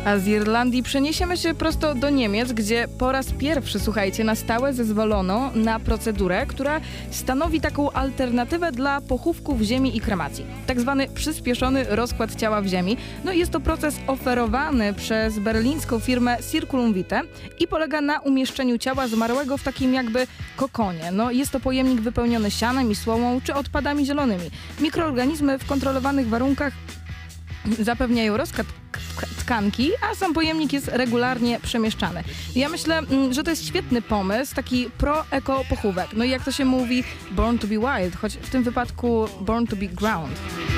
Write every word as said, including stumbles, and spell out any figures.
A z Irlandii przeniesiemy się prosto do Niemiec, gdzie po raz pierwszy, słuchajcie, na stałe zezwolono na procedurę, która stanowi taką alternatywę dla pochówków w ziemi i kremacji. Tak zwany przyspieszony rozkład ciała w ziemi. No i jest to proces oferowany przez berlińską firmę Circulum Vitae i polega na umieszczeniu ciała zmarłego w takim jakby kokonie. No jest to pojemnik wypełniony sianem i słomą czy odpadami zielonymi. Mikroorganizmy w kontrolowanych warunkach zapewniają rozkład tkanki, a sam pojemnik jest regularnie przemieszczany. Ja myślę, że to jest świetny pomysł, taki pro-eko pochówek. No i jak to się mówi, born to be wild, choć w tym wypadku born to be ground.